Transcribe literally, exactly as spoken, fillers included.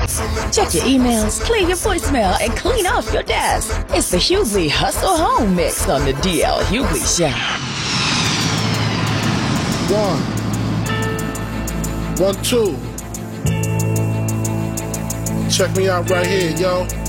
Check your emails, clear your voicemail, and clean off your desk. It's the Hughley Hustle Home Mix on the D L Hughley Show. One. One, two. Check me out right here, yo.